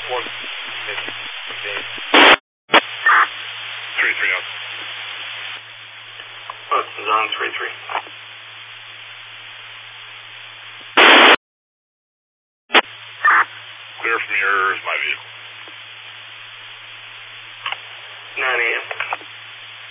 1. 3-3 out. Hudson's on 3-3. Clear from yours, my vehicle. 9 a.m.